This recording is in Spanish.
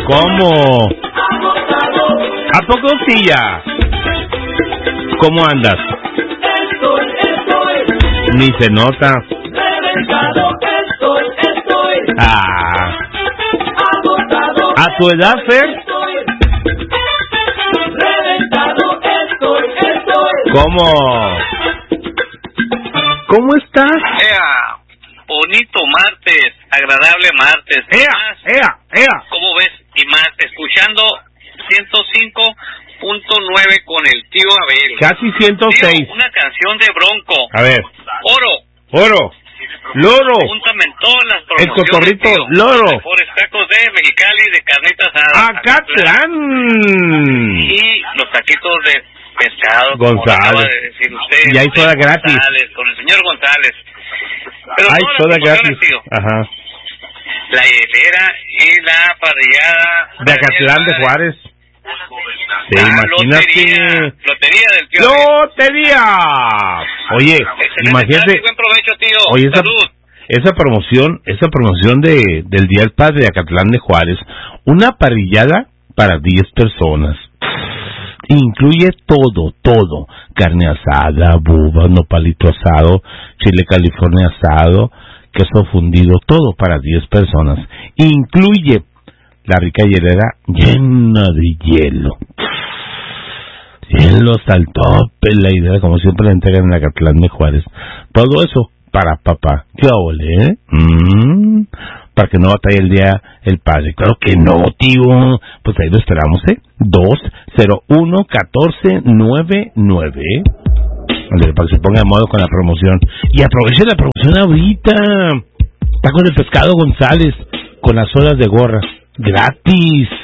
¿Cómo? ¿A poco sí ya? ¿Cómo andas? Ni se nota. Ah. ¿A tu edad, Fer? ¿Cómo? ¿Cómo estás? Bonito martes, agradable martes. ¿Cómo ves? Y más, escuchando 105.9 con el tío Abel. Casi 106. Tío, una canción de Bronco. A ver. Oro. Loro. Júntame en todas las promociones. El cotorrito, tío. loro. Los mejores tacos de Mexicali, de carnitas asadas. Acatlán. Y los taquitos de pescado. González. De decir usted, y hay soda gratis. Con el señor González. Pero hay soda gratis. Tío. Ajá. La hielera y la parrillada. De Acatlán de Juárez. Sí, imagínate. Lotería del tío. ¡Lotería! Oye, imagínate. Buen provecho, tío. Oye, Salud. esa promoción del Día del Padre de Acatlán de Juárez, una parrillada para 10 personas. Incluye todo, carne asada, bubas, nopalito asado, chile California asado, queso fundido, todo para 10 personas. Incluye la rica hielera llena de hielo. Hielo al tope, la idea, como siempre la entregan en Acatlán de Juárez. Todo eso para papá. ¿Qué óvole, eh? Para que no batalle el día el padre. Claro que no, tío. Pues ahí lo esperamos, ¿eh? 201-1499. Para que se ponga de modo con la promoción. Y aproveche la promoción ahorita. Está con el pescado González, con las olas de gorra. Gratis.